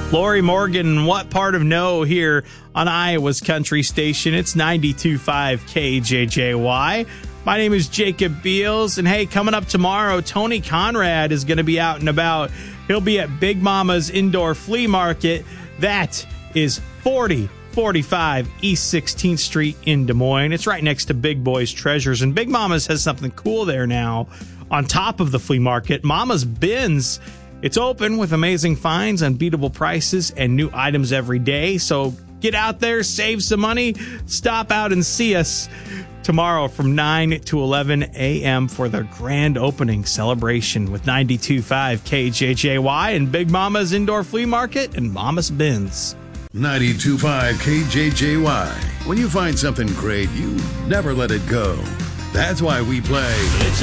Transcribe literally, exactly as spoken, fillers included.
Lori Morgan, what part of no here on Iowa's Country Station? It's ninety-two point five K J J Y. My name is Jacob Beals, and hey, coming up tomorrow, Tony Conrad is going to be out and about. He'll be at Big Mama's Indoor Flea Market. That is forty forty-five East sixteenth Street in Des Moines. It's right next to Big Boy's Treasures, and Big Mama's has something cool there now. On top of the flea market, Mama's Bins. It's open with amazing finds, unbeatable prices, and new items every day. So get out there, save some money, stop out and see us tomorrow from nine to eleven a.m. for the grand opening celebration with ninety-two point five K J J Y and Big Mama's Indoor Flea Market and Mama's Bins. ninety-two point five K J J Y. When you find something great, you never let it go. That's why we play